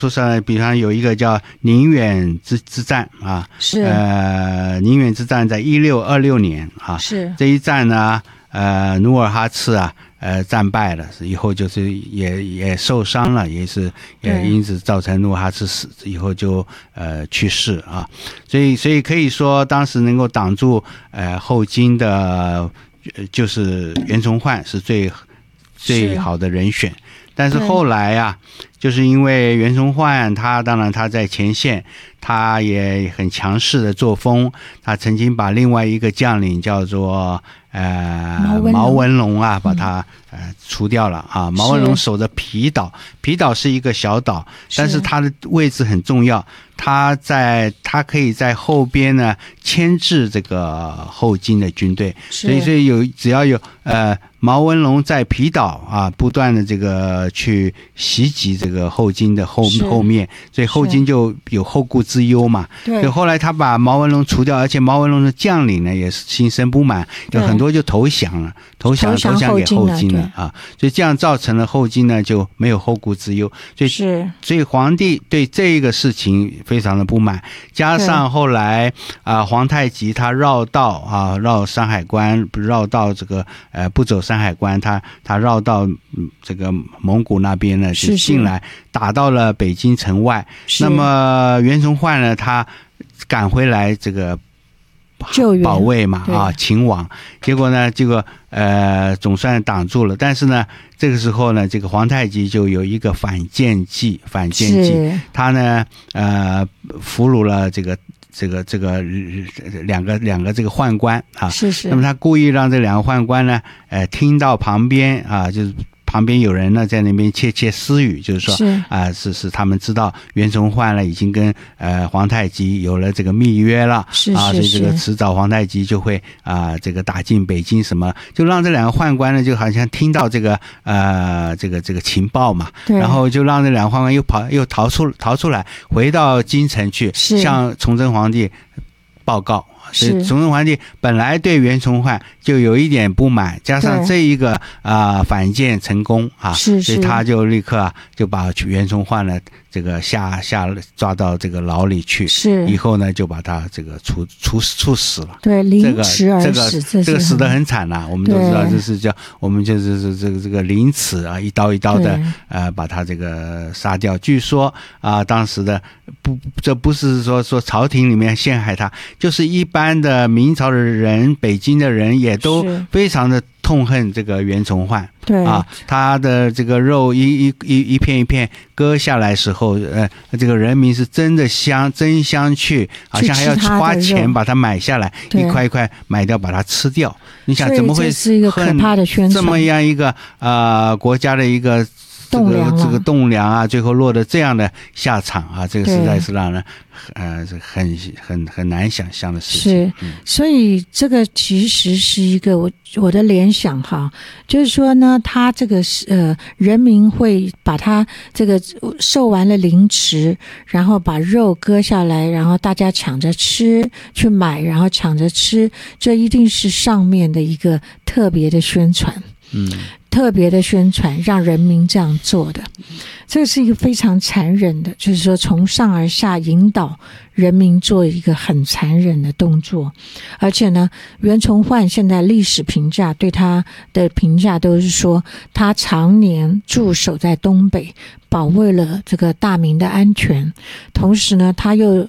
说上，比方有一个叫宁远之战啊， 是宁远之战在1626年啊， 是这一战呢，努尔哈赤啊，战败了，以后就是也受伤了，也因此造成努尔哈赤死以后就去世啊，所以可以说当时能够挡住后金的，就是袁崇焕是最好的人选。但是后来啊，就是因为袁崇焕当然他在前线，他也很强势的作风，他曾经把另外一个将领叫做毛文龙啊，把他除掉了啊。毛文龙守着皮岛，皮岛是一个小岛，但是他的位置很重要，他可以在后边呢牵制这个后金的军队，所以只要有毛文龙在皮岛啊，不断的这个去袭击这个后金的后面，所以后金就有后顾之忧嘛。所以后来他把毛文龙除掉，而且毛文龙的将领呢也是心生不满，有很多就投降了，投降给后金了啊。所以这样造成了后金呢就没有后顾之忧，所以皇帝对这个事情非常的不满，加上后来皇太极他绕山海关，绕到这个不走山海关，他绕到这个蒙古那边呢，就进来打到了北京城外。那么袁崇焕呢，他赶回来这个保卫嘛勤王，结果呢总算挡住了。但是呢这个时候呢，这个皇太极就有一个反间计，他呢俘虏了这个两个这个宦官啊，那么他故意让这两个宦官呢听到旁边啊，就是旁边有人呢在那边窃窃私语，就是说是他们知道袁崇焕呢已经跟皇太极有了这个密约了所以这个迟早皇太极就会这个打进北京什么，就让这两个宦官呢就好像听到这个情报嘛，然后就让这两个宦官又逃出来，回到京城去向崇祯皇帝报告。所以崇祯皇帝本来对袁崇焕就有一点不满，加上这一个反间成功所以他就立刻就把袁崇焕呢这个抓到这个牢里去，以后呢就把他这个处死了。对，凌迟而死，这个死得很惨我们都知道，这是叫我们就是这个凌迟啊，一刀一刀的把他这个杀掉。据说当时的这不是说朝廷里面陷害他，就是一般的明朝的人，北京的人也都非常的痛恨这个袁崇焕。他的这个肉一片一片割下来时候，这个人民是争相去，好像还要花钱把它买下来，一块一块买掉，把它吃掉。你想怎么会恨这么样一个国家的一个这个栋梁最后落得这样的下场这个实在是让人很难想象的事情。 所以这个其实是一个我的联想就是说呢，他这个人民会把他这个受完了凌迟，然后把肉割下来，然后大家抢着吃，去买，然后抢着吃，这一定是上面的一个特别的宣传。特别的宣传让人民这样做的，这是一个非常残忍的，就是说从上而下引导人民做一个很残忍的动作。而且呢，袁崇焕现在历史评价对他的评价都是说，他常年驻守在东北，保卫了这个大明的安全，同时呢他又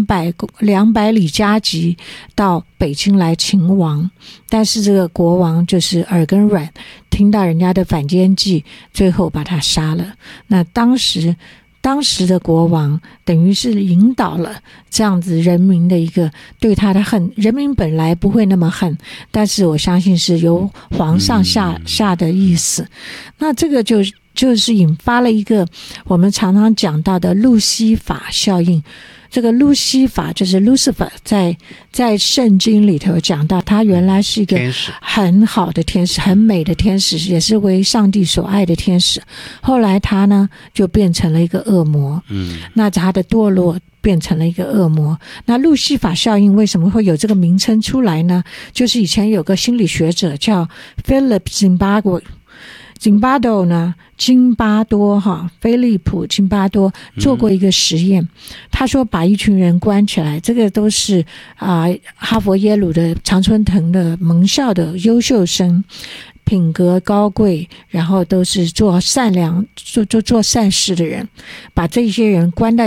200里加急到北京来勤王，但是这个国王就是耳根软，听到人家的反间计，最后把他杀了。那当时的国王等于是引导了这样子人民的一个对他的恨，人民本来不会那么恨，但是我相信是由皇上下的意思。那这个就是引发了一个我们常常讲到的路西法效应。这个路西法就是 Lucifer， 在圣经里头讲到，他原来是一个很好的天使，很美的天使，也是为上帝所爱的天使。后来他呢就变成了一个恶魔，那他的堕落变成了一个恶魔。那路西法效应为什么会有这个名称出来呢？就是以前有个心理学者叫 Philip Zimbardo， 津巴多菲利普津巴多做过一个实验，他说把一群人关起来，这个都是哈佛耶鲁的常春藤的盟校的优秀生，品格高贵，然后都是做善事的人，把这些人关在